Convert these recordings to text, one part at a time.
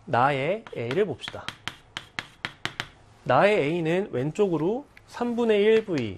나의 A를 봅시다. 나의 A는 왼쪽으로 3분의 1V,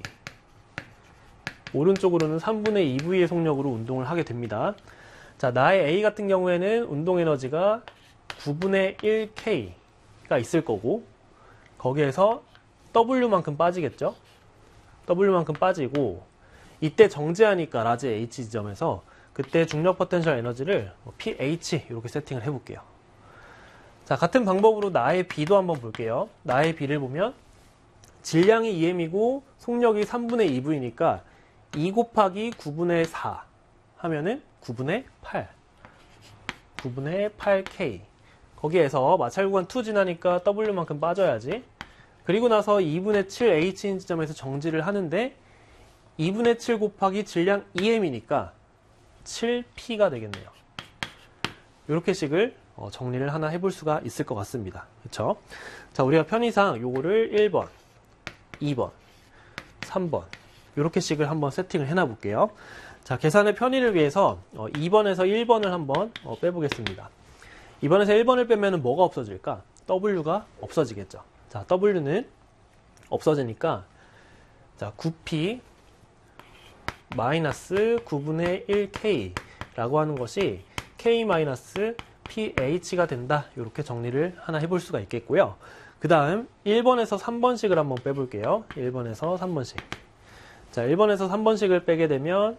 오른쪽으로는 3분의 2V의 속력으로 운동을 하게 됩니다. 자, 나의 A 같은 경우에는 운동 에너지가 9분의 1K가 있을 거고, 거기에서 W만큼 빠지겠죠? W만큼 빠지고, 이때 정지하니까 라지 H 지점에서 그때 중력 포텐셜 에너지를 pH 이렇게 세팅을 해볼게요. 자, 같은 방법으로 나의 B도 한번 볼게요. 나의 B를 보면 질량이 2m이고 속력이 3분의 2V니까 2 곱하기 9분의 4 하면은 9분의 8. 9분의 8K. 거기에서 마찰 구간 2 지나니까 W만큼 빠져야지. 그리고 나서 2분의 7 H인 지점에서 정지를 하는데 2분의 7 곱하기 질량 2m이니까 7P가 되겠네요. 이렇게 식을 정리를 하나 해볼 수가 있을 것 같습니다. 그쵸? 자, 우리가 편의상 요거를 1번, 2번, 3번 이렇게 식을 한번 세팅을 해놔 볼게요. 자, 계산의 편의를 위해서 2번에서 1번을 한번 빼보겠습니다. 2번에서 1번을 빼면 뭐가 없어질까? W가 없어지겠죠. 자, W는 없어지니까 자, 9P 마이너스 9분의 1K 라고 하는 것이 K 마이너스 pH가 된다. 이렇게 정리를 하나 해볼 수가 있겠고요. 그 다음 1번에서 3번씩을 한번 빼볼게요. 1번에서 3번씩. 자, 1번에서 3번씩을 빼게 되면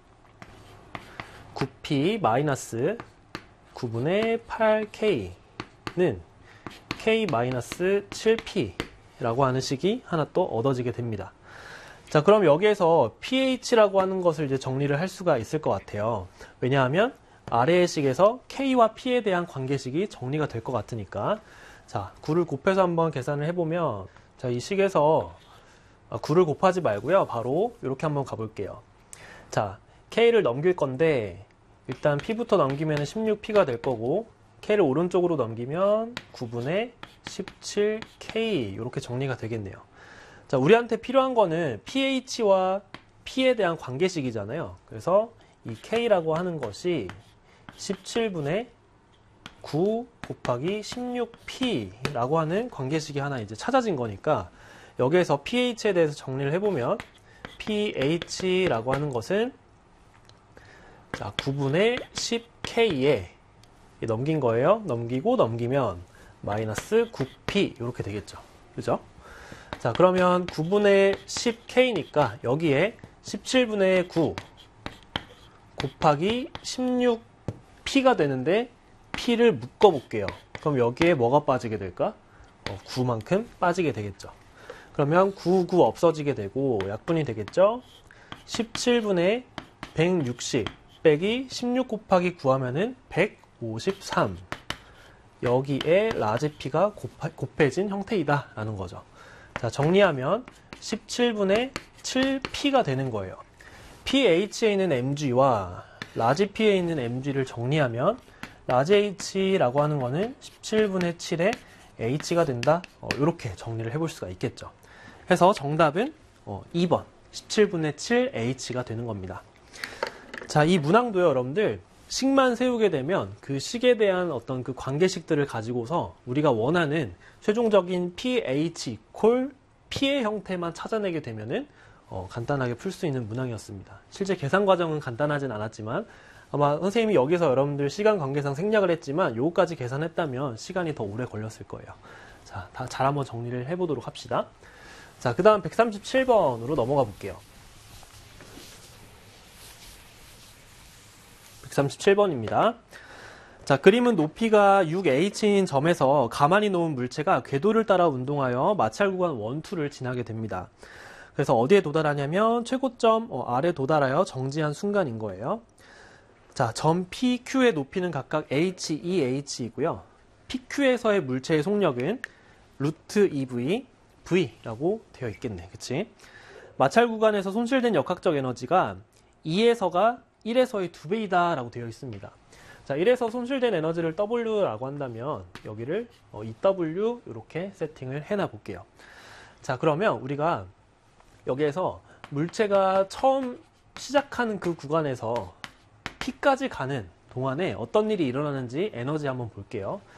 9P 마이너스 9분의 8K는 K 마이너스 7P 라고 하는 식이 하나 또 얻어지게 됩니다. 자, 그럼 여기에서 pH라고 하는 것을 이제 정리를 할 수가 있을 것 같아요. 왜냐하면 아래의 식에서 K와 P에 대한 관계식이 정리가 될 것 같으니까. 자, 9를 곱해서 한번 계산을 해보면, 자, 이 식에서 9를 곱하지 말고요. 바로 이렇게 한번 가볼게요. 자, K를 넘길 건데, 일단 P부터 넘기면 16P가 될 거고, K를 오른쪽으로 넘기면 9분의 17K, 이렇게 정리가 되겠네요. 자, 우리한테 필요한 거는 pH와 P에 대한 관계식이잖아요. 그래서 이 K라고 하는 것이 17분의 9 곱하기 16P라고 하는 관계식이 하나 이제 찾아진 거니까 여기에서 pH에 대해서 정리를 해보면 pH라고 하는 것은 자, 9분의 10K에 넘긴 거예요. 넘기고 넘기면 마이너스 9P 이렇게 되겠죠. 그죠? 자, 그러면 9분의 10K니까 여기에 17분의 9 곱하기 16P가 되는데 P를 묶어볼게요. 그럼 여기에 뭐가 빠지게 될까? 9만큼 빠지게 되겠죠. 그러면 9, 9 없어지게 되고 약분이 되겠죠? 17분의 160 빼기 16 곱하기 9 하면은 153. 여기에 라지 P가 곱해진 형태이다 라는 거죠. 자, 정리하면 17분의 7P가 되는 거예요. pH에 있는 mg와 라지 P에 있는 mg를 정리하면 라지 H라고 하는 거는 17분의 7의 H가 된다. 이렇게 정리를 해볼 수가 있겠죠. 해서 정답은 2번 17분의 7 H가 되는 겁니다. 자, 이 문항도요, 여러분들 식만 세우게 되면 그 식에 대한 어떤 그 관계식들을 가지고서 우리가 원하는 최종적인 pH 이퀄 P의 형태만 찾아내게 되면은 간단하게 풀 수 있는 문항이었습니다. 실제 계산 과정은 간단하진 않았지만 아마 선생님이 여기서 여러분들 시간 관계상 생략을 했지만 요거까지 계산했다면 시간이 더 오래 걸렸을 거예요. 자, 다 잘 한번 정리를 해보도록 합시다. 자, 그 다음 137번으로 넘어가 볼게요. 137번입니다. 자, 그림은 높이가 6h인 점에서 가만히 놓은 물체가 궤도를 따라 운동하여 마찰 구간 1, 2를 지나게 됩니다. 그래서 어디에 도달하냐면 최고점 R에 도달하여 정지한 순간인 거예요. 자, 점 PQ의 높이는 각각 h, h이고요. PQ에서의 물체의 속력은 루트 2v, v라고 되어 있겠네. 그치? 마찰 구간에서 손실된 역학적 에너지가 2에서가 1에서의 2배이다 라고 되어 있습니다. 자, 1에서 손실된 에너지를 W라고 한다면 여기를 EW 이렇게 세팅을 해놔 볼게요. 자, 그러면 우리가 여기에서 물체가 처음 시작하는 그 구간에서 P까지 가는 동안에 어떤 일이 일어나는지 에너지 한번 볼게요.